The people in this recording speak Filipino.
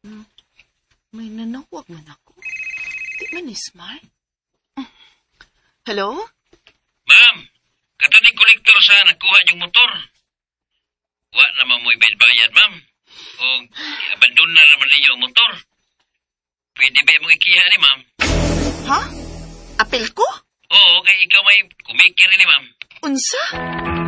May nanawag man ako. Di man ni Smart. Hello? Ma'am, kataning kolektor sa nakuha yung motor. Wa naman mo'y bayad, ma'am. O abandon na naman ninyo ang motor. Pwede ba mong ikiha ni, ma'am? Ha? Apel ko? Oo, kay ikaw may kumikir ni, ma'am. Unsa?